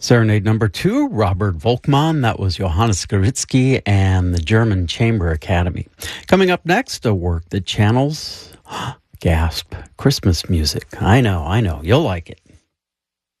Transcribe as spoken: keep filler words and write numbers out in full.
Serenade number two, Robert Volkmann. That was Johannes Skritsky and the German Chamber Academy. Coming up next, a work that channels, gasp, Christmas music. I know, I know, you'll like it.